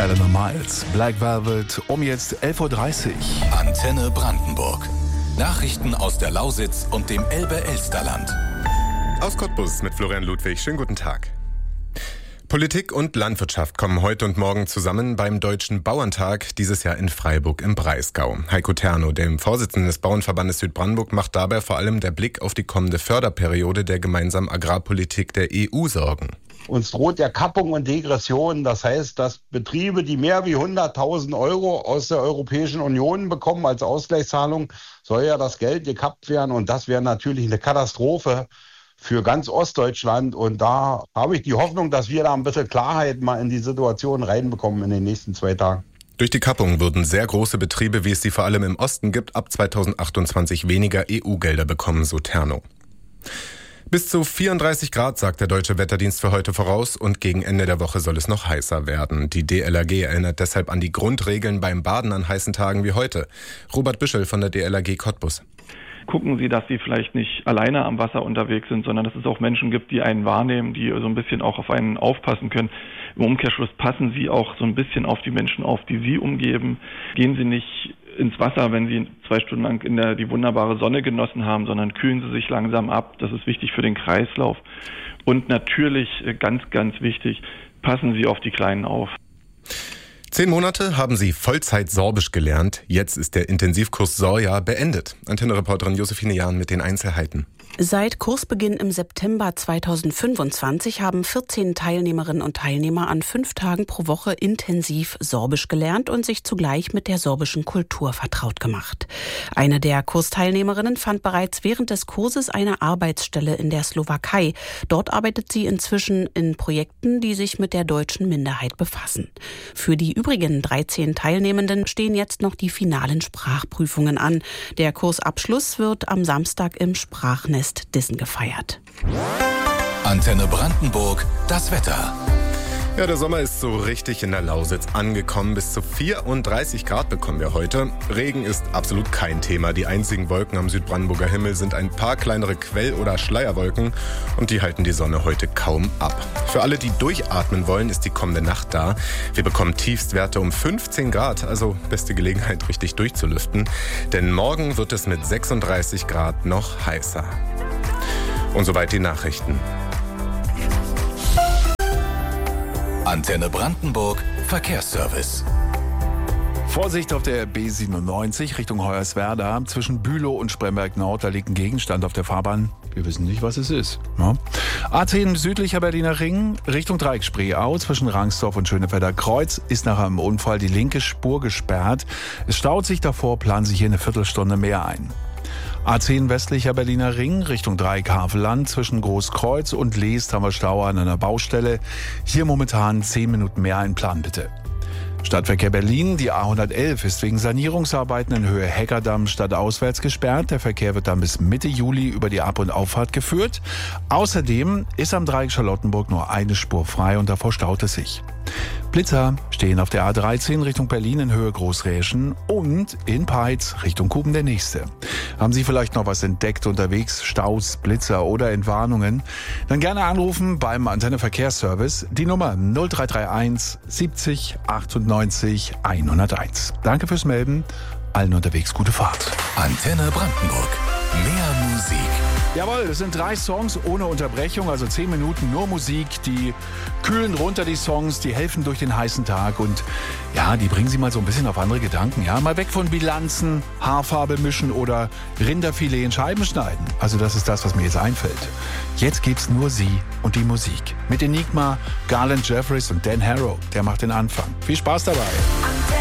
Eleanor Miles, Black Velvet, um jetzt 11.30 Uhr. Antenne Brandenburg. Nachrichten aus der Lausitz und dem Elbe-Elsterland. Aus Cottbus mit Florian Ludwig. Schönen guten Tag. Politik und Landwirtschaft kommen heute und morgen zusammen beim Deutschen Bauerntag, dieses Jahr in Freiburg im Breisgau. Heiko Terno, dem Vorsitzenden des Bauernverbandes Südbrandenburg, macht dabei vor allem der Blick auf die kommende Förderperiode der gemeinsamen Agrarpolitik der EU Sorgen. Uns droht ja Kappung und Degression. Das heißt, dass Betriebe, die mehr wie 100.000 Euro aus der Europäischen Union bekommen als Ausgleichszahlung, soll ja das Geld gekappt werden. Und das wäre natürlich eine Katastrophe für ganz Ostdeutschland. Und da habe ich die Hoffnung, dass wir da ein bisschen Klarheit mal in die Situation reinbekommen in den nächsten 2 Tagen. Durch die Kappung würden sehr große Betriebe, wie es sie vor allem im Osten gibt, ab 2028 weniger EU-Gelder bekommen, so Terno. Bis zu 34 Grad, sagt der Deutsche Wetterdienst für heute voraus, und gegen Ende der Woche soll es noch heißer werden. Die DLRG erinnert deshalb an die Grundregeln beim Baden an heißen Tagen wie heute. Robert Büschel von der DLRG Cottbus. Gucken Sie, dass Sie vielleicht nicht alleine am Wasser unterwegs sind, sondern dass es auch Menschen gibt, die einen wahrnehmen, die so ein bisschen auch auf einen aufpassen können. Im Umkehrschluss passen Sie auch so ein bisschen auf die Menschen auf, die Sie umgeben. Gehen Sie nicht ins Wasser, wenn Sie 2 Stunden lang die wunderbare Sonne genossen haben, sondern kühlen Sie sich langsam ab. Das ist wichtig für den Kreislauf. Und natürlich, ganz, ganz wichtig, passen Sie auf die Kleinen auf. 10 Monate haben sie Vollzeit Sorbisch gelernt. Jetzt ist der Intensivkurs Sorja beendet. Antenne-Reporterin Josephine Jahn mit den Einzelheiten. Seit Kursbeginn im September 2025 haben 14 Teilnehmerinnen und Teilnehmer an 5 Tagen pro Woche intensiv Sorbisch gelernt und sich zugleich mit der sorbischen Kultur vertraut gemacht. Eine der Kursteilnehmerinnen fand bereits während des Kurses eine Arbeitsstelle in der Slowakei. Dort arbeitet sie inzwischen in Projekten, die sich mit der deutschen Minderheit befassen. Für die übrigen 13 Teilnehmenden stehen jetzt noch die finalen Sprachprüfungen an. Der Kursabschluss wird am Samstag im Sprachnest Dissen gefeiert. Antenne Brandenburg, das Wetter. Ja, der Sommer ist so richtig in der Lausitz angekommen. Bis zu 34 Grad bekommen wir heute. Regen ist absolut kein Thema. Die einzigen Wolken am Südbrandenburger Himmel sind ein paar kleinere Quell- oder Schleierwolken und die halten die Sonne heute kaum ab. Für alle, die durchatmen wollen, ist die kommende Nacht da. Wir bekommen Tiefstwerte um 15 Grad, also beste Gelegenheit, richtig durchzulüften. Denn morgen wird es mit 36 Grad noch heißer. Und soweit die Nachrichten. Antenne Brandenburg, Verkehrsservice. Vorsicht auf der B97 Richtung Hoyerswerda. Zwischen Bülow und Spremberg-Nord, da liegt ein Gegenstand auf der Fahrbahn. Wir wissen nicht, was es ist. Ja. A10 südlicher Berliner Ring Richtung Dreieck-Spreeau. Zwischen Rangsdorf und Schönefelder Kreuz ist nach einem Unfall die linke Spur gesperrt. Es staut sich davor, planen Sie hier eine Viertelstunde mehr ein. A10 westlicher Berliner Ring Richtung Dreieck-Havelland. Zwischen Großkreuz und Leest haben wir Stau an einer Baustelle. Hier momentan 10 Minuten mehr einplanen, bitte. Stadtverkehr Berlin, die A111 ist wegen Sanierungsarbeiten in Höhe Heckerdamm stadtauswärts gesperrt. Der Verkehr wird dann bis Mitte Juli über die Ab- und Auffahrt geführt. Außerdem ist am Dreieck Charlottenburg nur eine Spur frei und davor staut es sich. Blitzer stehen auf der A13 Richtung Berlin in Höhe Großräschen und in Peitz Richtung Kuben der nächste. Haben Sie vielleicht noch was entdeckt unterwegs? Staus, Blitzer oder Entwarnungen? Dann gerne anrufen beim Antenne Verkehrsservice. Die Nummer 0331 70 98 101. Danke fürs Melden. Allen unterwegs gute Fahrt. Antenne Brandenburg. Mehr Musik. Jawohl, das sind 3 Songs ohne Unterbrechung, also 10 Minuten nur Musik. Die kühlen runter die Songs, die helfen durch den heißen Tag und ja, die bringen Sie mal so ein bisschen auf andere Gedanken. Ja, mal weg von Bilanzen, Haarfarbe mischen oder Rinderfilet in Scheiben schneiden. Also das ist das, was mir jetzt einfällt. Jetzt gibt's nur Sie und die Musik. Mit Enigma, Garland Jeffries und Dan Harrow. Der macht den Anfang. Viel Spaß dabei.